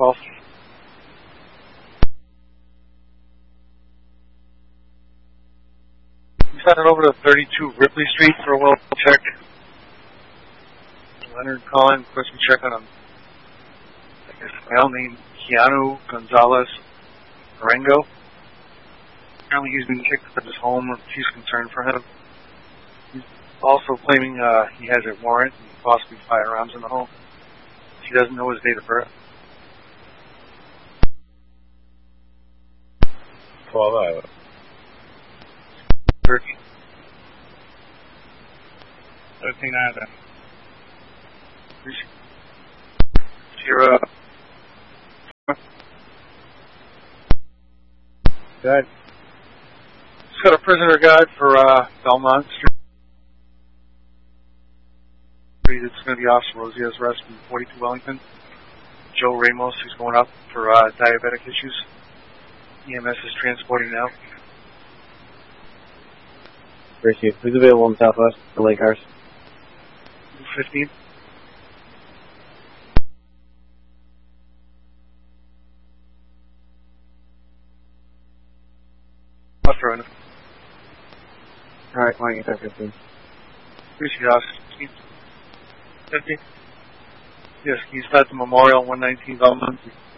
12. Send it over to 32 Ripley Street for a well check. Leonard calling, question check on him. I guess male name Keanu Gonzalez Marengo. Apparently he's been kicked out of his home. She's concerned for him. He's also claiming he has a warrant and possibly firearms in the home. She doesn't know his date of birth. 12 hours. 13 either. Sierra. Good. Just got a prisoner guide for Belmont Street. It's going to be Officer Rosier's arrest from 42 Wellington. Joe Ramos, who's going up for diabetic issues. EMS is transporting now. Appreciate it. Who's available in Southwest for Lake Cars? 15. I'll throw in. Alright, why don't you start 15? Appreciate it, 15. Yes, can you start the Memorial 119 Belmont?